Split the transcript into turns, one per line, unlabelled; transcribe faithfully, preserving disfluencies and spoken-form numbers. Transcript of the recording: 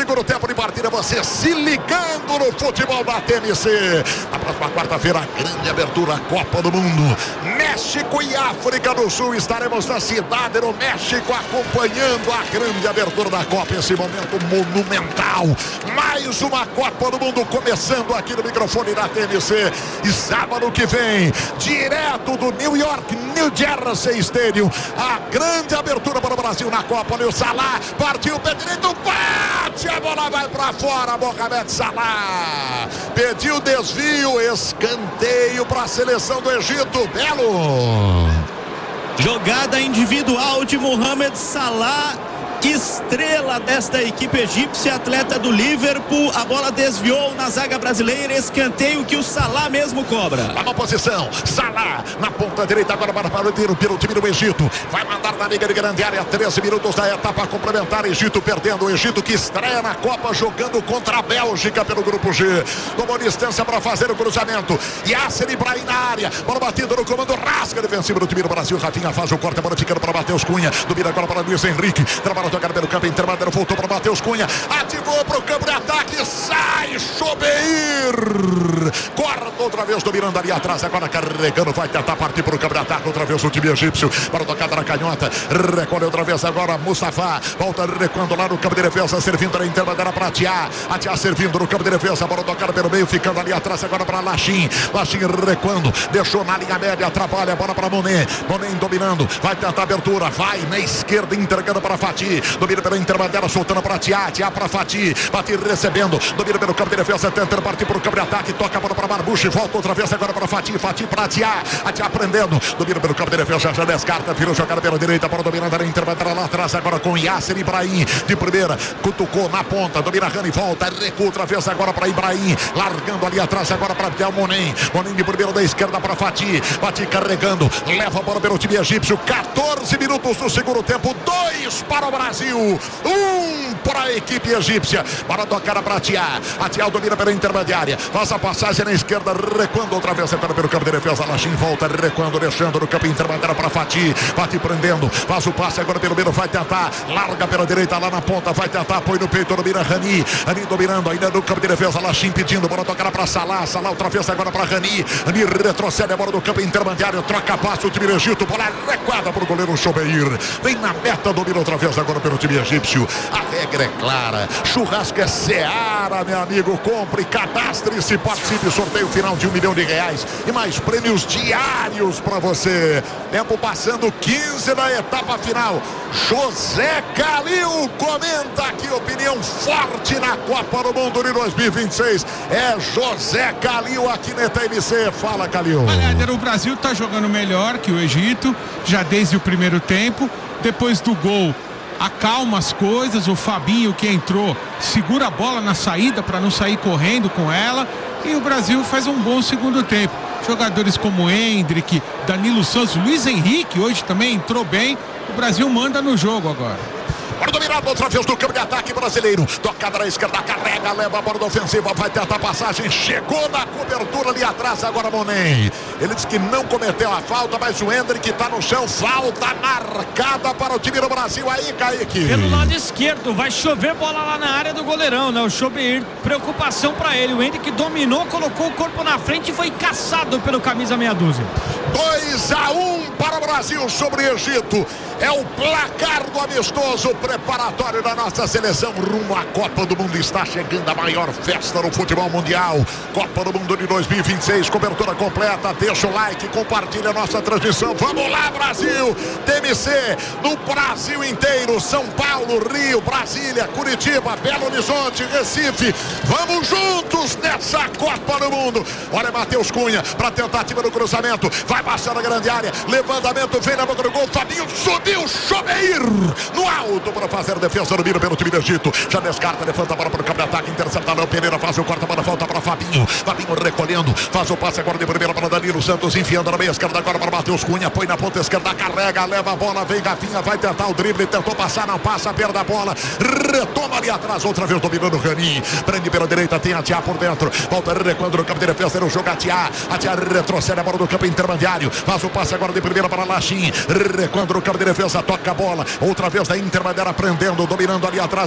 segundo tempo de partida, você se ligando no futebol da T M C. Na próxima quarta-feira, a grande abertura, Copa do Mundo. México e África do Sul. Estaremos na cidade do México acompanhando a grande abertura da Copa. Esse momento monumental. Mais uma Copa do Mundo começando aqui no microfone da T M C. E sábado que vem, direto do New York, New Jersey Stadium, a grande abertura para o Brasil na Copa. Olha o Salah, partiu, pé direito, bate, a bola vai para fora. Mohamed Salah pediu desvio, escanteio para a seleção do Egito. Belo
jogada individual de Mohamed Salah, estrela desta equipe egípcia, atleta do Liverpool. A bola desviou na zaga brasileira, escanteio que o Salah mesmo cobra.
Tá na posição, Salah na ponta direita agora para para o tiro pelo time do Egito. Vai mandar na liga de grande área, treze minutos da etapa complementar. Egito perdendo, o Egito que estreia na Copa jogando contra a Bélgica pelo grupo G. Tomou distância para fazer o cruzamento. Yasser Ibrahim na área, bola batida no comando, rasga defensivo do time do Brasil. Rafinha faz o corte, a bola ficando para Matheus Cunha. Domina agora para Luiz Henrique, trabalha tocar pelo campo intermediário, voltou para Matheus Cunha, ativou para o campo de ataque, sai Chobeir, corta outra vez, dominando ali atrás, agora carregando, vai tentar partir para o campo de ataque, outra vez o time egípcio, para tocada na canhota, recolhe outra vez agora Mustafa, volta recuando lá no campo de defesa, servindo na intermediária para Atiá, Atiá servindo no campo de defesa, para tocar pelo meio, ficando ali atrás agora para Lachim, Lachim recuando, deixou na linha média, atrapalha a bola para Monet, Monet dominando, vai tentar abertura, vai na esquerda, entregando para Fati, domina pela intermediária, soltando para Atiá, Atiá para Fati, Fati recebendo, domina pelo campo de defesa, tentando partir para o campo de ataque, toca a bola para Marbuche, volta outra vez agora para Fati, Fati para Atiá, Atiá prendendo, domina pelo campo de defesa, já descarta, virou jogada pela direita, para dominar a intermediária lá atrás, agora com Yasser Ibrahim, de primeira, cutucou na ponta, domina Rani, volta, recua outra vez agora para Ibrahim, largando ali atrás agora para Abdel Monem, Monem de primeira da esquerda para Fati, Fati carregando, leva a bola pelo time egípcio, quatorze minutos do segundo tempo, dois para o Brasil, um para a equipe egípcia, para tocar para Atiá, Atiá domina pela intermediária, faz a passagem na esquerda, recuando outra vez, pelo campo de defesa, Lachim volta, recuando, deixando no campo intermediário para Fati, Fati prendendo, faz o passe agora pelo meio, vai tentar, larga pela direita lá na ponta, vai tentar, põe no peito, domina Rani, Rani dominando ainda no campo de defesa, Lachim pedindo, para tocar para Salah, Salah outra vez agora para Rani, Rani retrocede a bola do campo intermediário, troca passe o time do Egito, bola recuada para o goleiro Chobeir, vem na meta, domina outra vez agora pelo time egípcio, a regra é clara, churrasco é Seara, meu amigo, compre, cadastre-se, participe, sorteio final de um milhão de reais e mais prêmios diários para você. Tempo passando, quinze da etapa final. José Calil comenta aqui, opinião forte na Copa do Mundo de dois mil e vinte e seis. É José Calil aqui na T M C. Fala, Calil.
Olha, o Brasil está jogando melhor que o Egito, já desde o primeiro tempo. Depois do gol, acalma as coisas, o Fabinho que entrou segura a bola na saída para não sair correndo com ela, e o Brasil faz um bom segundo tempo. Jogadores como Hendrick, Danilo Santos, Luiz Henrique hoje também entrou bem. O Brasil manda no jogo agora.
Para dominar outra vez do campo de ataque brasileiro, tocada na esquerda, carrega, leva a bola da ofensiva, vai tentar a passagem, chegou na cobertura ali atrás agora Monem, ele disse que não cometeu a falta, mas o Hendrick está no chão, falta marcada para o time do Brasil, aí Kaique.
Pelo lado esquerdo, vai chover bola lá na área do goleirão, né, o Chobeir, preocupação para ele, o Hendrick dominou, colocou o corpo na frente e foi caçado pelo camisa meia dúzia.
dois a um para o Brasil sobre o Egito, é o placar do amistoso preparatório da nossa seleção rumo à Copa do Mundo. Está chegando a maior festa no futebol mundial, Copa do Mundo de dois mil e vinte e seis, cobertura completa, deixa o like, compartilha a nossa transmissão, vamos lá Brasil, T M C no Brasil inteiro, São Paulo, Rio, Brasília, Curitiba, Belo Horizonte, Recife, vamos juntos nessa Copa do Mundo. Olha Matheus Cunha para tentativa do cruzamento, vai passar na grande área, levantamento, vem na boca do gol, Fabinho subiu, Chobeir no alto para fazer a defesa, domina pelo time do Egito, já descarta, levanta a bola para o campo de ataque, interceptado, o Pereira faz o corta para falta para Fabinho, Fabinho recolhendo, faz o passe agora de primeira para Danilo Santos, enfiando na meia esquerda agora para Matheus Cunha, põe na ponta esquerda, carrega, leva a bola, vem Rafinha, vai tentar o drible, tentou passar, não passa, perde a bola, retoma ali atrás, outra vez dominando o Rani, prende pela direita, tem Atiá por dentro, volta recuando no campo de defesa, no jogo Atiá, Atiá retrocede a bola do campo intermediário, faz o passe agora de primeira para Lachim, recuando no campo de defesa, toca a bola, outra vez da intermediária prendendo, dominando ali atrás.